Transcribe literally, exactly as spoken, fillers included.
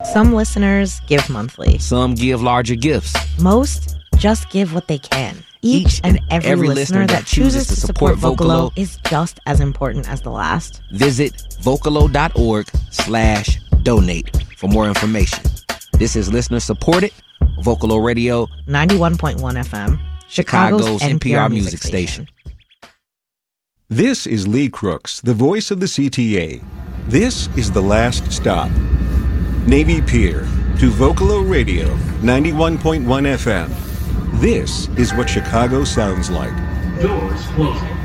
Some listeners give monthly. Some give larger gifts. Most just give what they can. Each, Each and every, every listener, listener that chooses to support Vocalo is just as important as the last. Visit vocalo.org slash donate for more information. This is listener supported Vocalo Radio ninety-one point one F M, Chicago's, Chicago's N P R music station. This is Lee Crooks, the voice of the C T A. This is The Last Stop. Navy Pier to Vocalo Radio ninety-one point one F M. This is what Chicago sounds like. Doors closing.